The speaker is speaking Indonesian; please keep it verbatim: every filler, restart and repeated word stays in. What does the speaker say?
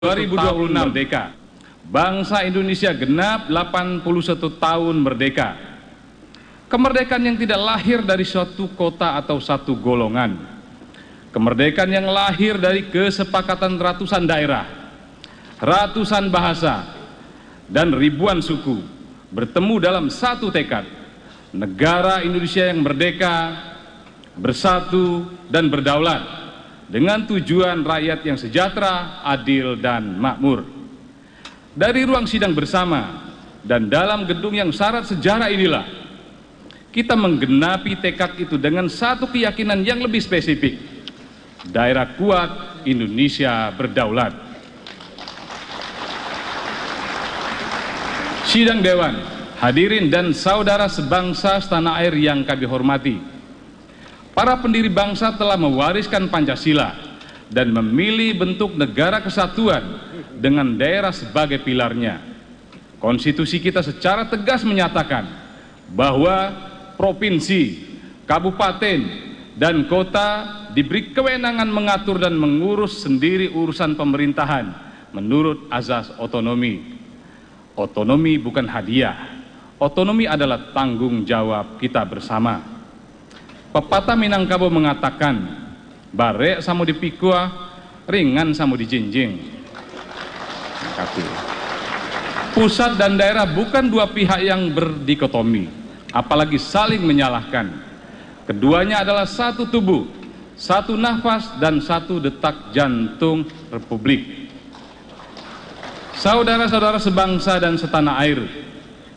dua ribu dua puluh enam merdeka. Bangsa Indonesia genap delapan puluh satu tahun merdeka. Kemerdekaan yang tidak lahir dari suatu kota atau satu golongan. Kemerdekaan yang lahir dari kesepakatan ratusan daerah, ratusan bahasa, dan ribuan suku bertemu dalam satu tekad. Negara Indonesia yang merdeka, bersatu, dan berdaulat dengan tujuan rakyat yang sejahtera, adil, dan makmur. Dari ruang sidang bersama dan dalam gedung yang syarat sejarah inilah kita menggenapi tekad itu dengan satu keyakinan yang lebih spesifik. Daerah kuat, Indonesia berdaulat. Sidang Dewan, hadirin dan saudara sebangsa setanah air yang kami hormati. Para pendiri bangsa telah mewariskan Pancasila dan memilih bentuk negara kesatuan dengan daerah sebagai pilarnya. Konstitusi kita secara tegas menyatakan bahwa provinsi, kabupaten, dan kota diberi kewenangan mengatur dan mengurus sendiri urusan pemerintahan menurut azas otonomi. Otonomi bukan hadiah. Otonomi adalah tanggung jawab kita bersama. Pepatah Minangkabau mengatakan, barek samu dipikua, ringan samu dijinjing. Pusat dan daerah bukan dua pihak yang berdikotomi, apalagi saling menyalahkan. Keduanya adalah satu tubuh, satu nafas, dan satu detak jantung Republik. Saudara-saudara sebangsa dan setanah air,